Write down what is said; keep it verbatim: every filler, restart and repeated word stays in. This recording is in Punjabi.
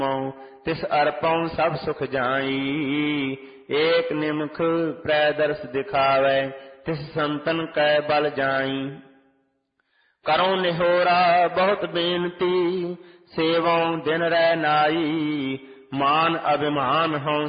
ਤਿਸ ਅਰਪਉ ਸਭ ਸੁਖ ਜਾਈ। ਏਕ ਨਿਮਖ ਪ੍ਰੈ ਦਰਸ ਦਿਖਾਵੈ ਤਿਸ ਸੰਤਨ ਕੈ ਬਲ ਜਾਈ। ਕਰਉ ਨਿਹੋਰਾ ਬਹੁਤ ਬੇਨਤੀ ਸੇਵਉ ਦਿਨ ਰਹਿ ਨਾਈ। ਮਾਨ ਅਭਿਮਾਨ ਹਉ